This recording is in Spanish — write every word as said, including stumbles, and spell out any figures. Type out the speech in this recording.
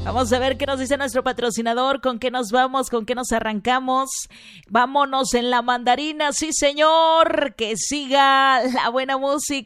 Vamos a ver qué nos dice nuestro patrocinador, con qué nos vamos, con qué nos arrancamos. Vámonos en la mandarina, sí señor, que siga la buena música.